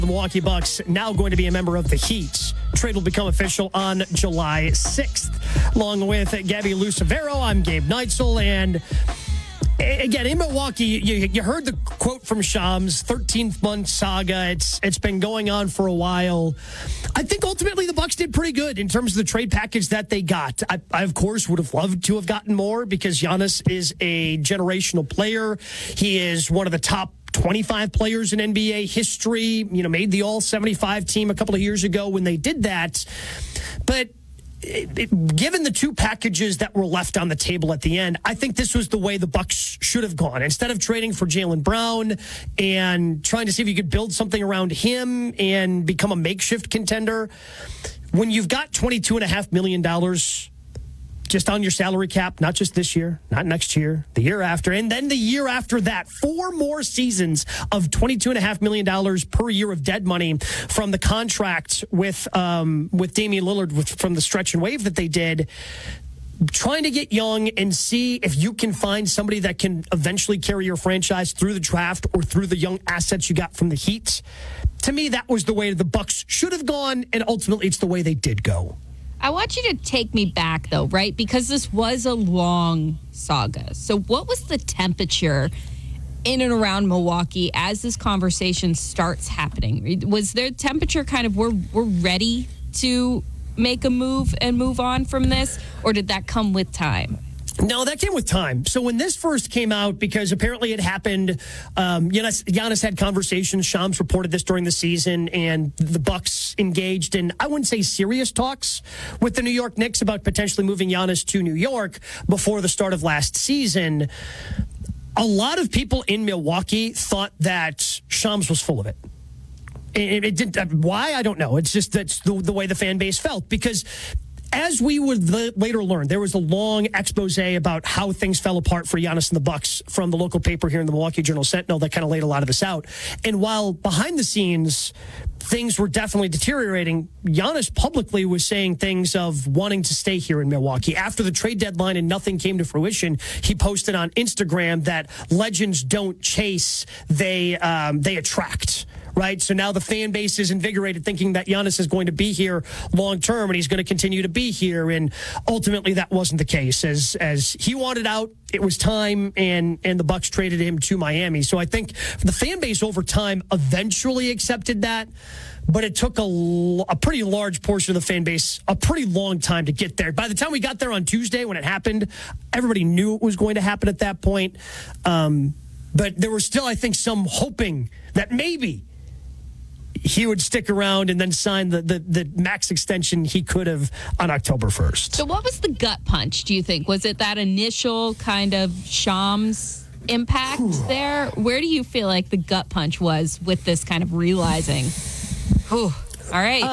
The Milwaukee Bucks now going to be a member of the Heat. Trade will become official on July 6th. Along with Gabby Lucevero, I'm Gabe Neitzel. And again, in Milwaukee, you heard the quote from Shams, 13th-month saga. It's been going on for a while. I think ultimately the Bucks did pretty good in terms of the trade package that they got. I of course, would have loved to have gotten more because Giannis is a generational player. He is one of the top 25 players in NBA history, made the All-75 team a couple of years ago when they did that. But given the two packages that were left on the table at the end, I think this was the way the Bucks should have gone. Instead of trading for Jaylen Brown and trying to see if you could build something around him and become a makeshift contender, when you've got $22.5 million just on your salary cap, not just this year, not next year, the year after, and then the year after that, 4 more seasons of $22.5 million per year of dead money from the contract with Damian Lillard from the stretch and wave that they did. Trying to get young and see if you can find somebody that can eventually carry your franchise through the draft or through the young assets you got from the Heat. To me, that was the way the Bucks should have gone, and ultimately it's the way they did go. I want you to take me back, though, right? Because this was a long saga. So what was the temperature in and around Milwaukee as this conversation starts happening? Was there temperature kind of we're ready to make a move and move on from this? Or did that come with time? No, that came with time. So when this first came out, because apparently it happened, Giannis had conversations. Shams reported this during the season, and the Bucks engaged in, I wouldn't say serious talks with the New York Knicks about potentially moving Giannis to New York before the start of last season. A lot of people in Milwaukee thought that Shams was full of it. It didn't. Why? I don't know. It's just that's the way the fan base felt, because as we would later learn, there was a long expose about how things fell apart for Giannis and the Bucks from the local paper here in the Milwaukee Journal-Sentinel that kind of laid a lot of this out. And while behind the scenes, things were definitely deteriorating, Giannis publicly was saying things of wanting to stay here in Milwaukee. After the trade deadline and nothing came to fruition, he posted on Instagram that legends don't chase, they attract. Right. So now the fan base is invigorated, thinking that Giannis is going to be here long term and he's going to continue to be here. And ultimately, that wasn't the case. As he wanted out, it was time, and the Bucks traded him to Miami. So I think the fan base over time eventually accepted that. But it took a pretty large portion of the fan base a pretty long time to get there. By the time we got there on Tuesday when it happened, everybody knew it was going to happen at that point. But there was still, I think, some hoping that maybe he would stick around and then sign the max extension he could have on October 1st. So what was the gut punch, do you think? Was it that initial kind of Shams impact there? Where do you feel like the gut punch was with this kind of realizing? All right.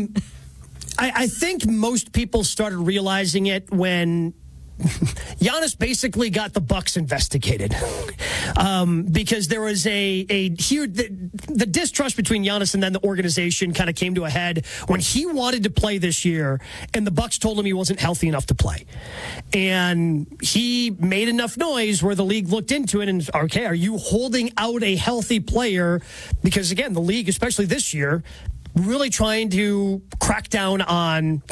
I think most people started realizing it when Giannis basically got the Bucks investigated, because there was a huge the distrust between Giannis and then the organization kind of came to a head when he wanted to play this year, and the Bucks told him he wasn't healthy enough to play, and he made enough noise where the league looked into it and, okay, are you holding out a healthy player? Because again, the league, especially this year, really trying to crack down on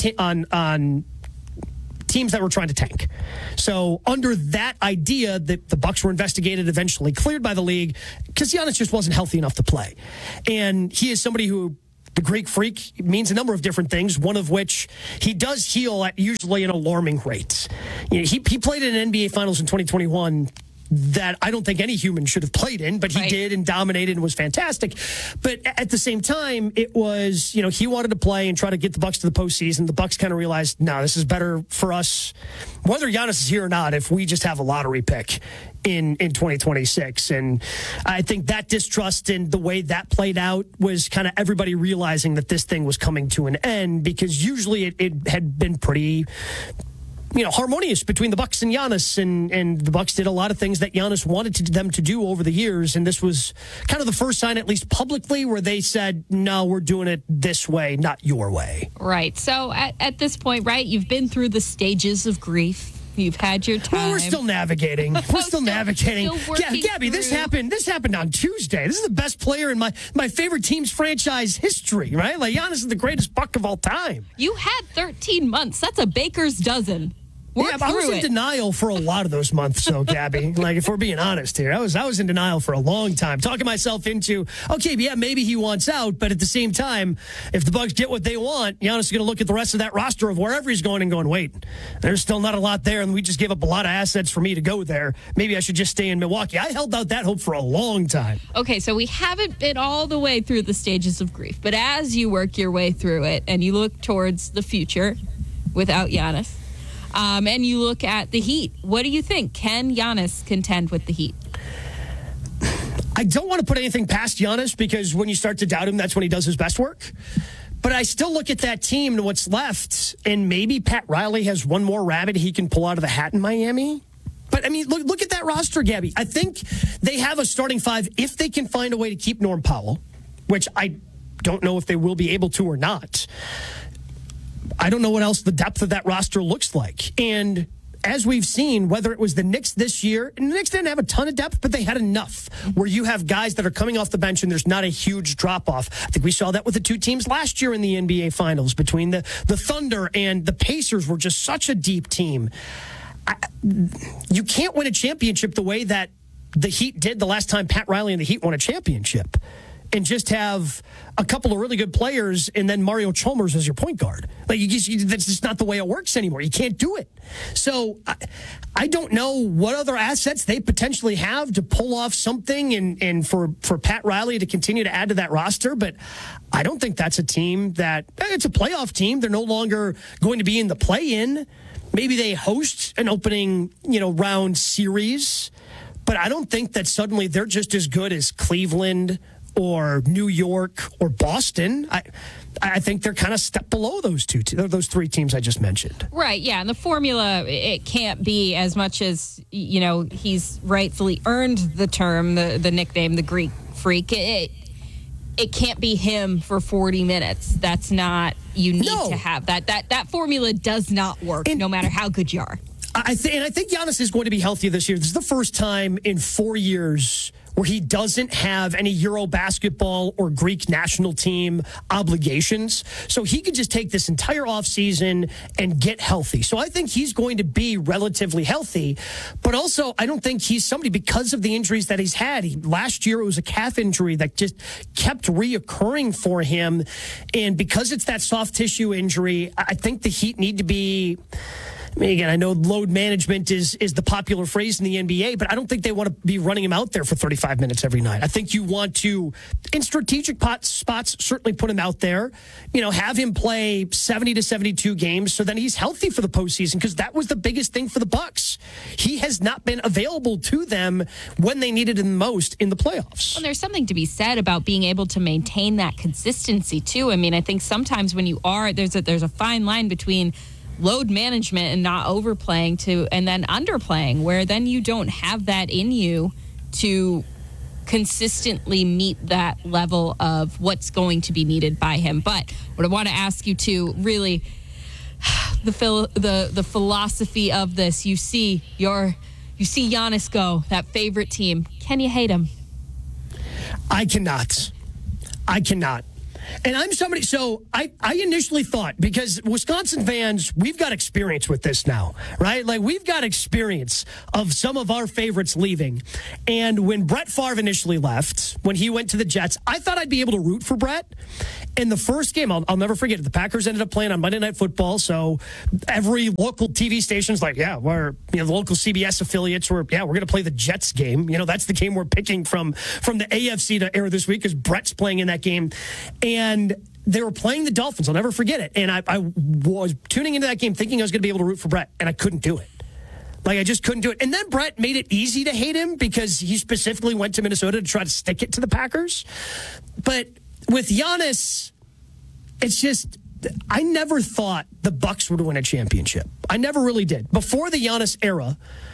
teams that were trying to tank. So under that idea, that the Bucks were investigated, eventually cleared by the league, because Giannis just wasn't healthy enough to play. And he is somebody who, the Greek freak, means a number of different things, one of which he does heal at usually an alarming rate. He played in an NBA Finals in 2021 that I don't think any human should have played in, but he did and dominated and was fantastic. But at the same time, it was, he wanted to play and try to get the Bucks to the postseason. The Bucks kind of realized, no, this is better for us, whether Giannis is here or not, if we just have a lottery pick in 2026. And I think that distrust and the way that played out was kind of everybody realizing that this thing was coming to an end, because usually it had been pretty harmonious between the Bucks and Giannis, and the Bucks did a lot of things that Giannis wanted them to do over the years, and this was kind of the first sign, at least publicly, where they said, no, we're doing it this way, not your way. Right. So at this point, right, you've been through the stages of grief. You've had your time. Well, we're still navigating. We're still navigating. Still working Gabby, this happened on Tuesday. This is the best player in my favorite team's franchise history, right? Like, Giannis is the greatest Buck of all time. You had 13 months. That's a baker's dozen. Work I was through in it. denial for a lot of those months, though, Gabby. Like, if we're being honest here, I was in denial for a long time, talking myself into, okay, yeah, maybe he wants out, but at the same time, if the Bucks get what they want, Giannis is going to look at the rest of that roster of wherever he's going and going, wait, there's still not a lot there, and we just gave up a lot of assets for me to go there. Maybe I should just stay in Milwaukee. I held out that hope for a long time. Okay, so we haven't been all the way through the stages of grief, but as you work your way through it and you look towards the future without Giannis, and you look at the Heat, what do you think? Can Giannis contend with the Heat? I don't want to put anything past Giannis because when you start to doubt him, that's when he does his best work. But I still look at that team and what's left, and maybe Pat Riley has one more rabbit he can pull out of the hat in Miami. But, I mean, look at that roster, Gabby. I think they have a starting five if they can find a way to keep Norm Powell, which I don't know if they will be able to or not. I don't know what else the depth of that roster looks like. And as we've seen, whether it was the Knicks this year, and the Knicks didn't have a ton of depth, but they had enough where you have guys that are coming off the bench and there's not a huge drop-off. I think we saw that with the two teams last year in the NBA Finals between the Thunder and the Pacers were just such a deep team. You can't win a championship the way that the Heat did the last time Pat Riley and the Heat won a championship and just have a couple of really good players and then Mario Chalmers as your point guard. Like, that's just not the way it works anymore. You can't do it. So I don't know what other assets they potentially have to pull off something and for Pat Riley to continue to add to that roster, but I don't think that's a team that it's a playoff team. They're no longer going to be in the play-in. Maybe they host an opening, round series, but I don't think that suddenly they're just as good as Cleveland or New York or Boston. I think they're kind of step below those three teams I just mentioned. Right, yeah, and the formula, it can't be as much as, he's rightfully earned the term, the nickname, the Greek Freak. It can't be him for 40 minutes. That's not, you need to have that. That formula does not work, no matter how good you are. I think Giannis is going to be healthy this year. This is the first time in 4 years where he doesn't have any Euro basketball or Greek national team obligations. So he could just take this entire offseason and get healthy. So I think he's going to be relatively healthy. But also, I don't think he's somebody because of the injuries that he's had. Last year, it was a calf injury that just kept reoccurring for him. And because it's that soft tissue injury, I think the Heat need to be... again, I know load management is the popular phrase in the NBA, but I don't think they want to be running him out there for 35 minutes every night. I think you want to, in strategic spots, certainly put him out there, have him play 70 to 72 games so then he's healthy for the postseason, because that was the biggest thing for the Bucks. He has not been available to them when they needed him most in the playoffs. Well, there's something to be said about being able to maintain that consistency, too. I mean, I think sometimes when you are, there's a fine line between load management and not overplaying and then underplaying, where then you don't have that in you to consistently meet that level of what's going to be needed by him. But what I want to ask you to really, the philosophy of this, you see Giannis go, that favorite team. Can you hate him? I cannot. And I'm somebody, so I initially thought, because Wisconsin fans, we've got experience with this now, right? Like, we've got experience of some of our favorites leaving. And when Brett Favre initially left, when he went to the Jets, I thought I'd be able to root for Brett. In the first game, I'll never forget it. The Packers ended up playing on Monday Night Football, so every local TV station's like, the local CBS affiliates were, we're going to play the Jets game. That's the game we're picking from the AFC to air this week, because Brett's playing in that game. And they were playing the Dolphins. I'll never forget it. And I was tuning into that game thinking I was going to be able to root for Brett, and I couldn't do it. Like, I just couldn't do it. And then Brett made it easy to hate him because he specifically went to Minnesota to try to stick it to the Packers. But with Giannis, it's just, I never thought the Bucks would win a championship. I never really did. Before the Giannis era,